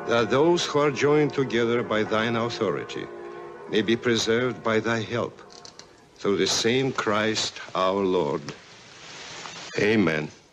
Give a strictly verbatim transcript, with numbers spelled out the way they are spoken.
that those who are joined together by thine authority may be preserved by thy help, through the same Christ our Lord. Amen.